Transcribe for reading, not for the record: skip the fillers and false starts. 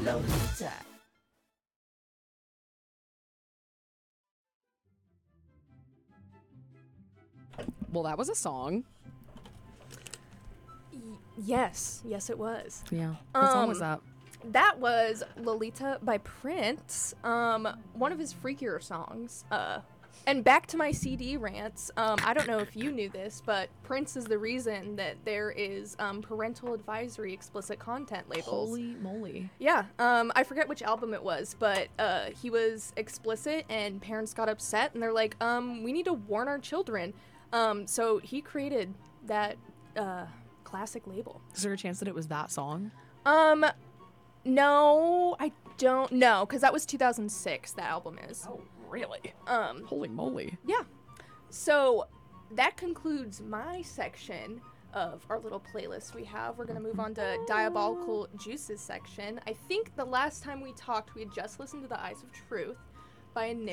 Lolita. Well, that was a song. Yes, it was. Yeah. What song was that? That was Lolita by Prince, one of his freakier songs. And back to my CD rants, I don't know if you knew this, but Prince is the reason that there is parental advisory explicit content labels. Holy moly. Yeah, I forget which album it was, but he was explicit and parents got upset and they're like, we need to warn our children. So he created that classic label. Is there a chance that it was that song? No, I don't know, because that was 2006, that album is. Oh, really? Holy moly. Yeah. So that concludes my section of our little playlist we have. We're going to move on to Diabolical Juices section. I think the last time we talked, we had just listened to The Eyes of Truth by Enigma.